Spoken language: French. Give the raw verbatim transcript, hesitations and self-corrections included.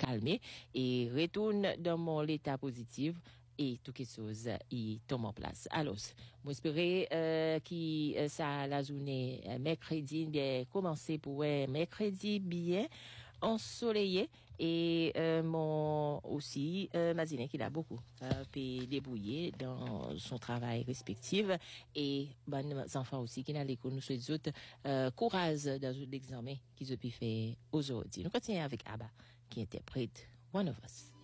calmer et retourne dans mon état positif et tout quelque chose y tombe en place. Alors, moi espérer euh, qui euh, ça la journée euh, mercredi bien commencer pour ouais, mercredi bien ensoleillé et euh, mon aussi euh, Mazine qui a beaucoup euh, puis débrouillé dans son travail respectif et ben enfants aussi qui dans l'école nous souhaitons autres euh, courage dans l'examen qu'ils ont pu faire aujourd'hui. Nous continuons avec Abba qui interprète One of Us.